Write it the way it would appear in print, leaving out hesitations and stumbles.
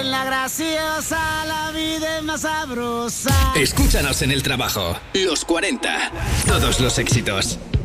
en la graciosa la vida es más sabrosa. Escúchanos en el trabajo. Los 40. Todos los éxitos.